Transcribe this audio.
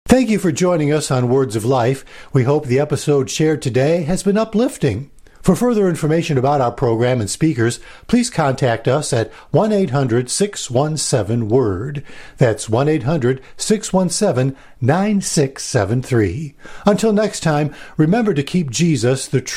Thank you for joining us on Words of Life. We hope the episode shared today has been uplifting. For further information about our program and speakers, please contact us at 1-800-617-WORD. That's 1-800-617-9673. Until next time, remember to keep Jesus the